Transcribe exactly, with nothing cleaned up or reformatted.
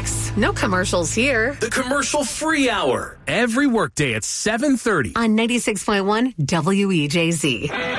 Thanks. No commercials here. The Commercial Free Hour. Every workday at seven thirty. On ninety-six point one W E J Z.